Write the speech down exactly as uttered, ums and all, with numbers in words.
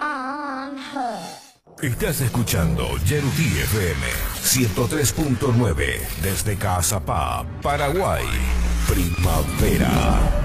Estás escuchando Yeruti F M ciento tres punto nueve desde Caazapá, Paraguay. Primavera.